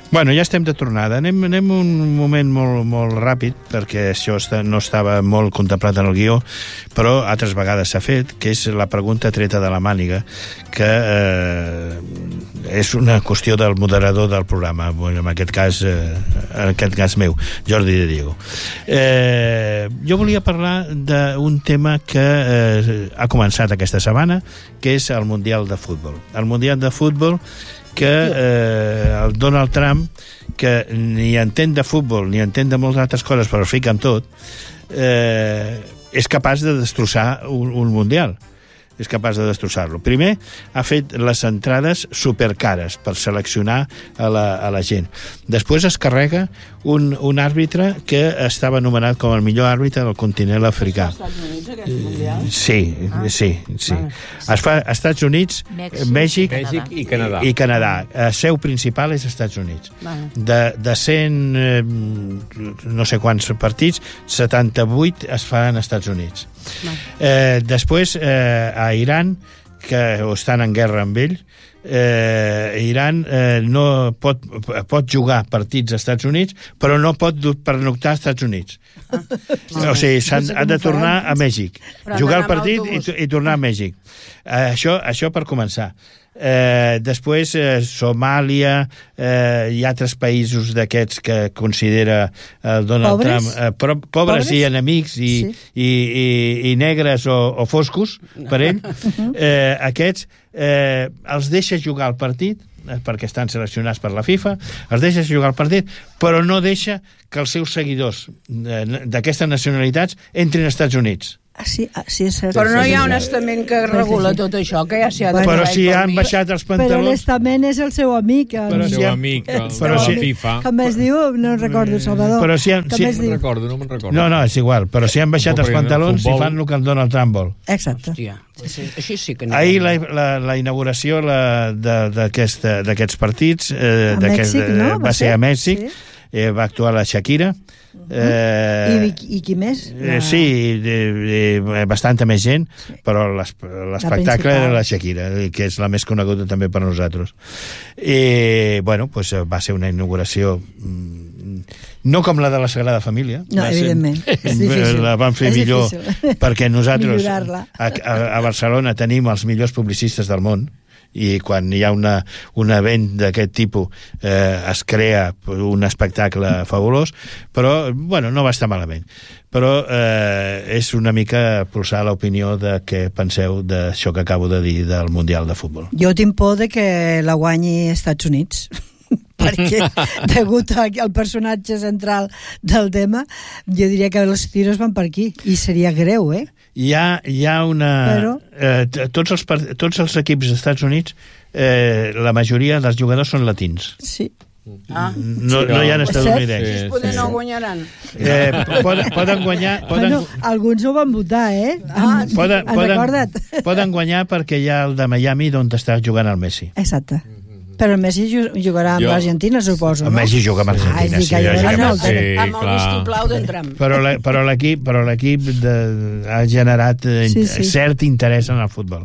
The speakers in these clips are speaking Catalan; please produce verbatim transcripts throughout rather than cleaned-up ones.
Bueno, ja estem de tornada. Anem, anem un moment molt, molt ràpid, perquè això està, no estava molt contemplat en el guió, però altres vegades s'ha fet, que és la pregunta treta de la màniga, que eh, és una qüestió del moderador del programa, en aquest cas, eh, en aquest cas meu, Jordi de Diego. Eh, jo volia parlar d'un tema que eh, ha començat aquesta setmana, que és el Mundial de Futbol. El Mundial de Futbol que eh, el Donald Trump, que ni entén de futbol ni entén de moltes altres coses, però es fica en tot, eh, és capaç de destrossar un, un Mundial. És capaç de destrossar-lo. Primer, ha fet les entrades supercares per seleccionar a la, a la gent. Després es carrega un, un àrbitre que estava anomenat com el millor àrbitre del continent africà. Als Estats Units, aquest Mundial? Sí, ah. sí, sí. Vale. Es fa als Estats Units, Mèxic, Mèxic, Mèxic i Canadà. I Canadà. El seu principal és Estats Units. Vale. De, de cent, eh, no sé quants partits, setanta-vuit es fan als Estats Units. Eh, després, eh, a Iran, que estan en guerra amb ell, eh, Iran eh, no pot, pot jugar partits als Estats Units, però no pot pernoctar als Estats Units. Ah. O sigui, s'han no sé de tornar a Mèxic, jugar el partit i, i tornar a Mèxic. Eh, això, això per començar. Eh, després eh, Somàlia eh, i altres països d'aquests que considera eh, Donald pobres? Trump eh, però, pobres, pobres i enemics i, sí. i, i, i negres o, o foscos per ell, eh, aquests eh, els deixa jugar el partit perquè estan seleccionats per la FIFA, els deixa jugar el partit, però no deixa que els seus seguidors d'aquestes nacionalitats entrin als Estats Units. Ah, sí, ah, sí, és cert. Però no hi ha un estament que regula tot això, que ja s'hi ha de... Però si han baixat els pantalons... Però l'estament és el seu amic. El, el si seu han... amic, el però de si... la FIFA. Com es diu? No recordo, Salvador. Però si han... Com si... es No diu? me'n recordo, no me'n recordo. No, no, és igual. Però si han baixat els pantalons i fan el que el Donald Trump vol. Exacte. Hòstia, així sí que... Ahir la, la, la inauguració d'aquests partits eh, a Mèxic, no? va ser a Mèxic, sí. eh, va actuar la Shakira. Eh, I, I qui més? La... Eh, sí, eh, eh, bastanta més gent, però l'espectacle era la Shakira, que és la més coneguda també per nosaltres. I, bueno, pues, va ser una inauguració no com la de la Sagrada Família. No, evidentment. Ser, és difícil. La van fer és millor difícil. perquè nosaltres a, a, a Barcelona tenim els millors publicistes del món, i quan hi ha una, un event d'aquest tipus eh, es crea un espectacle fabulós, però bueno, no va estar malament, però eh, és una mica pulsar l'opinió de què penseu d'això que acabo de dir del Mundial de Futbol. Jo tinc por de que la guanyi Estats Units perquè degut al personatge central del tema jo diria que els tiros van per aquí i seria greu, eh? Hi ha, hi ha una... Però... Eh, tots, els, tots els equips dels Estats Units, eh, la majoria dels jugadors són latins. Sí. Ah. No, no hi ha estadounidencs. Sí, poder no guanyaran. Eh, poden, poden guanyar... Poden... Bueno, alguns ho van votar, eh? Ah, poden, han poden, recordat. Poden guanyar perquè hi ha el de Miami d'on està jugant el Messi. Exacte. Però el Messi jugarà amb l'Argentina, suposo, no? El Messi juga amb l'Argentina, ah, sí. sí, sí, sí amb el vistiplau d'entram. Però l'equip però l'equip ha generat sí, sí. cert interès en el futbol.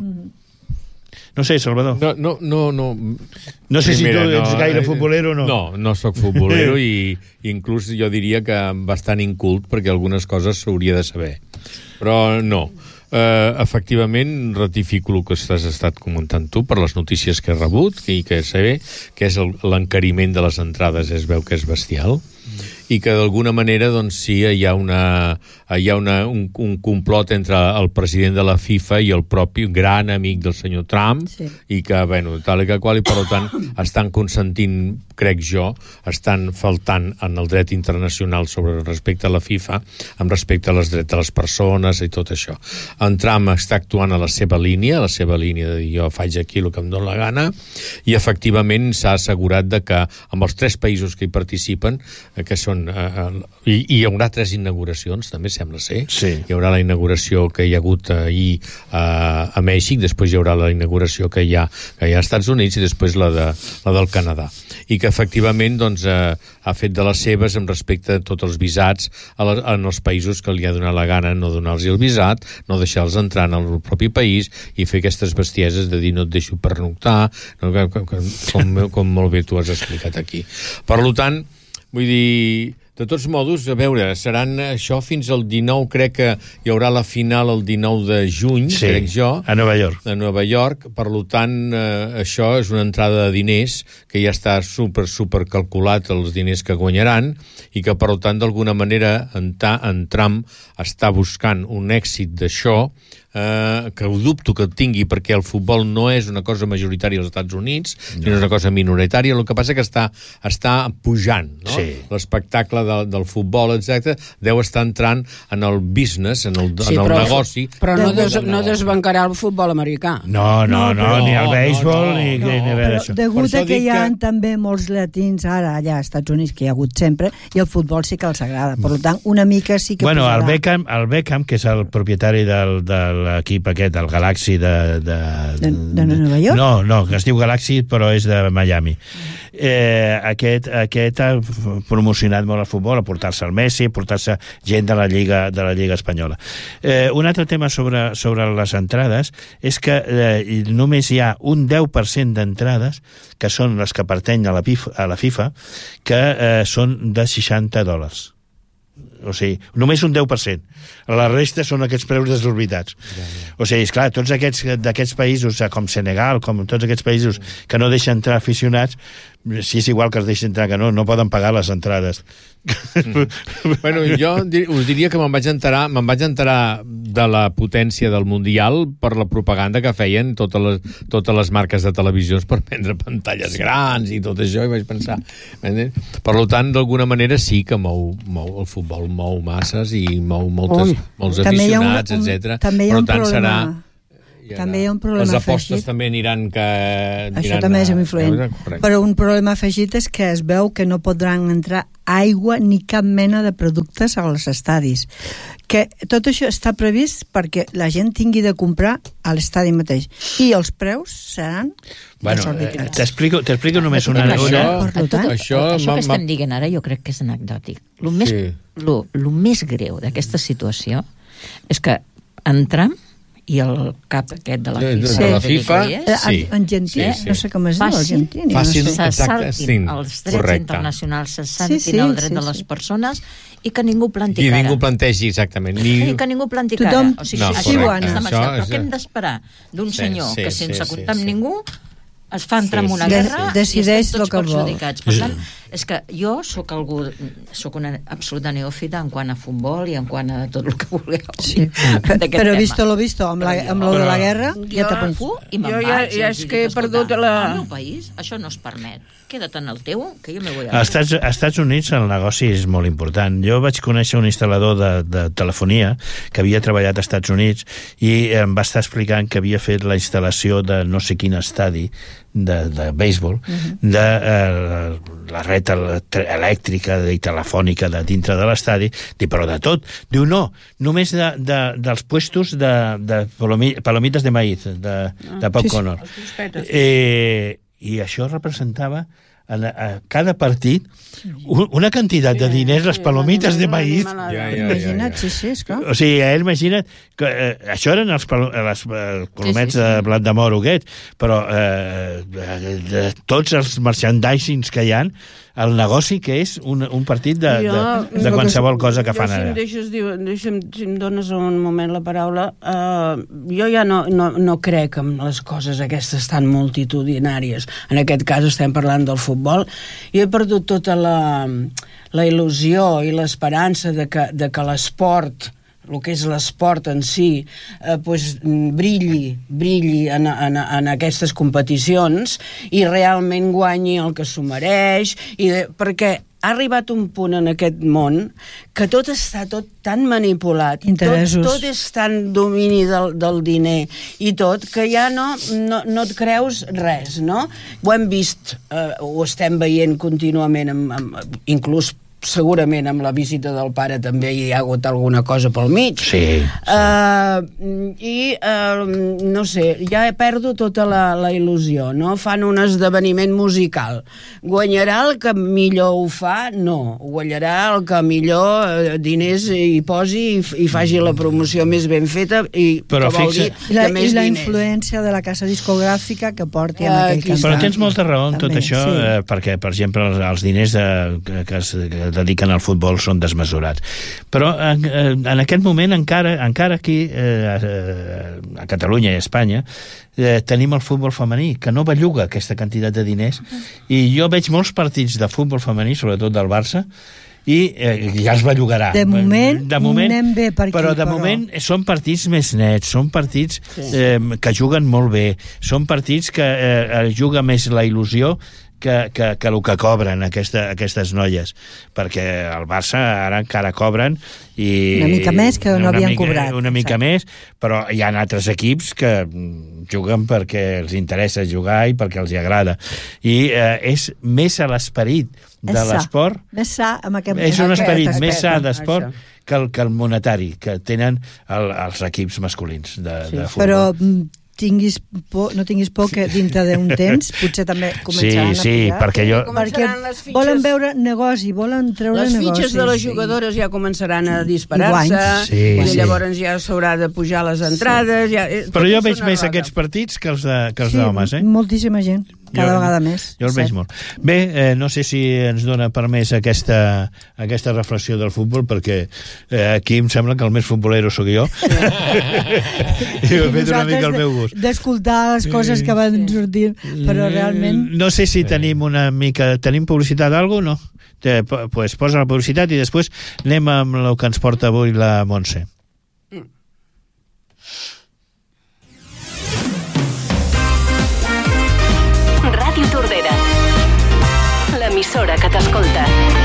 Mm. No sé, Salvador. No, no, no, no. No sé Primera, si tu ets no, gaire futbolero o no. No, no sóc futbolero i inclús jo diria que bastant incult perquè algunes coses s'hauria de saber. Però no. Uh, efectivament, ratifico el que has estat comentant tu per les notícies que he rebut i que sé que és l'encariment de les entrades, es veu que és bestial mm. i que d'alguna manera doncs sí, hi ha, una, hi ha una, un, un complot entre el president de la FIFA i el propi gran amic del senyor Trump sí. i que, bueno, tal i que qual i per tant estan consentint, crec jo, estan faltant en el dret internacional sobre respecte a la FIFA amb respecte a les drets de les persones i tot això. En Trump està actuant a la seva línia, a la seva línia de dir jo faig aquí el que em dóna la gana i efectivament s'ha assegurat de que amb els tres països que hi participen, que són eh, i, i hi haurà tres inauguracions, també sembla ser. Sí. Hi haurà la inauguració que hi ha hagut ahir eh, a Mèxic, després hi haurà la inauguració que hi ha, que hi ha als Estats Units i després la, de, la del Canadà. i que efectivament doncs, eh, ha fet de les seves amb respecte a tots els visats a la, en els països que li ha donat la gana no donar-los el visat, no deixar-los entrar en el propi país i fer aquestes bestieses de dir no et deixo pernoctar, no, com, com, com molt bé tu has explicat aquí. Per tant, vull dir, de tots modos, a veure, seran això fins al dinou, crec que hi haurà la final el dinou de juny, sí, crec jo. a Nova York. A Nova York, per tant, eh, això és una entrada de diners que ja està super, super calculat els diners que guanyaran i que, per tant, d'alguna manera, en, ta, en Trump està buscant un èxit d'això, eh, que ho dubto que el tingui perquè el futbol no és una cosa majoritària als Estats Units, no. sinó és una cosa minoritària. El que passa que està, està pujant, no? Sí. L'espectacle de, del futbol, etcètera, deu estar entrant en el business, en el, sí, en el però, negoci. Però no, des, no desbancarà el futbol americà. No, no, no, no ni el béisbol, no, no, ni, no, ni no, però això. Degut a que hi ha que... també molts llatins ara allà als Estats Units, que hi ha hagut sempre, i el futbol sí que els agrada. Per tant, una mica sí que bueno, posarà. el Beckham, el Beckham, que és el propietari del, de l'equip aquest, el Galaxy de... De, de, de Nova York? No, no, que es diu Galaxy, però és de Miami. Eh, aquest, aquest ha promocionat molt el futbol, a portar-se el Messi, a portar-se gent de la Lliga, de la Lliga Espanyola. Eh, un altre tema sobre, sobre les entrades és que eh, només hi ha un deu per cent d'entrades que són les que pertanyen a la, P I F, a la FIFA, que eh, són de seixanta dòlars. O sigui, només un deu per cent. La resta són aquests preus desorbitats. Ja, ja. O sigui, esclar, tots aquests d'aquests països, com Senegal, com tots aquests països que no deixen entrar aficionats, si és igual que els deixen entrar que no, no poden pagar les entrades. Mm. Bueno, jo us diria que me'n vaig enterar, me'n vaig enterar de la potència del Mundial per la propaganda que feien totes les, totes les marques de televisions per vendre pantalles grans i tot això, i vaig pensar... Per tant, d'alguna manera sí que mou, mou el futbol, mou masses i mou moltes, oh, molts aficionats, etcètera. També hi ha un tant, problema... Serà... Ja, també hi ha un problema les apostes afegit. també aniran que... Aniran Això també és influent. A... Però un problema afegit és que es veu que no podran entrar aigua ni cap mena de productes als estadis. Que tot això està previst perquè la gent tingui de comprar a l'estadi mateix. I els preus seran... Bueno, eh, t'explico, t'explico només una... Això, una... tot, tot, això, això que estem dient ara jo crec que és anecdòtic. El més, sí. lo, lo més greu d'aquesta situació és que en Trump i el cap aquest de la FIFA, de, de la FIFA sí. Argentí, sí, sí. No sé com es diu, Argentí. Facin, se saltin sí, els drets correcte. internacionals, se saltin sí, sí, el dret sí, de les sí. persones i que ningú planti I cara. I ningú plantegi, exactament. Ni... I que ningú planti cara. Tothom... O sigui, no, així ho han. Això Però és... què hem d'esperar d'un sí, senyor sí, que sense sí, comptar amb sí. ningú es fa entrar en una sí, guerra sí. i estem tots el que perjudicats. Per tant, és que jo sóc algú, sóc una absoluta neòfita en quant a futbol i en quant a tot el que vulgueu. Sí. Però he visto lo visto, amb, la, amb lo de la guerra, jo, ja te penso. I me'n jo vaig. Ja, ja és que he perdut la... Al meu país això no es permet. Queda't en el teu, que jo me voy a... Als Estats, als Estats Units el negoci és molt important. Jo vaig conèixer un instal·lador de, de telefonia que havia treballat als Estats Units i em va estar explicant que havia fet la instal·lació de no sé quin estadi de, de béisbol, uh-huh. de eh, la red elèctrica i telefònica de dintre de l'estadi, però de tot. Diu, no, només de, de, dels puestos de, de palomites de maïz, de, de popcorn. Sí, sí. Eh, I això representava a, a cada partit una quantitat de diners, les palomites de maïz. Ja, ja, ja, imagina't, ja. sí, sí, és clar. O sigui, ell imagina't que eh, això eren els palo, les, eh, colomets sí, sí, sí. de blat de moro aquests, però eh, de, de tots els merchandisings que hi ha, el negoci que és un, un partit de, jo, de, de qualsevol cosa que fan jo, si allà. em deixes, deixa'm, si em dones un moment la paraula, uh, jo ja no, no, no crec en les coses aquestes tan multitudinàries. En aquest cas estem parlant del futbol. Jo he perdut tota la, la il·lusió i l'esperança de que, de que l'esport, el que és l'esport en si, eh, pues, brilli, brilli en, en, en aquestes competicions i realment guanyi el que s'ho mereix, i de, perquè ha arribat un punt en aquest món que tot està tot tan manipulat, tot, tot és tan domini del, del diner i tot, que ja no, no, no et creus res, no? Ho hem vist, eh, ho estem veient contínuament, amb, amb, inclús segurament amb la visita del pare també hi ha hagut alguna cosa pel mig. Sí. sí. Uh, I, uh, no sé, ja perdo tota la, la il·lusió, no? Fan un esdeveniment musical. Guanyarà el que millor ho fa? No. Guanyarà el que millor diners hi posi i, i faci la promoció més ben feta i però que vol fixa... dir la, que més i la diners. influència de la casa discogràfica que porti amb aquell cantant. Però tens molta raó en tot També, això, sí. eh, perquè, per exemple, els, els diners de, que, que es que dediquen al futbol són desmesurats. Però en, en aquest moment encara, encara aquí eh, a Catalunya i a Espanya eh, tenim el futbol femení, que no belluga aquesta quantitat de diners, i jo veig molts partits de futbol femení, sobretot del Barça, i eh, ja es bellugarà. De moment, de moment anem bé per aquí, però de però... moment són partits més nets, són partits eh, que juguen molt bé, són partits que eh, juga més la il·lusió que, que, que el que cobren aquesta, aquestes noies, perquè el Barça ara encara cobren i una mica més que no havien mica, cobrat. una mica exacte. més, però hi ha altres equips que juguen perquè els interessa jugar i perquè els hi agrada, i eh, és més a l'esperit de l'esport, més sa amb aquest, és un esperit aquest, més sa aquest, d'esport això. que el, que el monetari que tenen el, els equips masculins de, Sí, de futbol. però tinguis por, no tinguis por que dintre d'un temps potser també començaran sí, sí, a pujar. perquè jo... Perquè les fitxes, volen veure negoci, volen treure les negoci. fitxes de les sí. jugadores ja començaran a disparar-se, guanys. Sí, i sí. llavors ja s'haurà de pujar les entrades. Ja, Però jo veig més aquests partits que els de, que els Sí, d'homes, eh? moltíssima gent, cada Jo- vegada més. Jo el veig molt. Bé, eh, no sé si ens dona permès aquesta, aquesta reflexió del futbol, perquè eh, aquí em sembla que el més futbolero sóc jo. I ho he fet una mica al meu gust. D'escoltar les coses que van sortir, però realment... No sé si tenim una mica... Tenim publicitat d'algú, no? Te, pues posa la publicitat i després anem amb el que ens porta avui la Montse. Ràdio Tordera, l'emissora que t'escolta.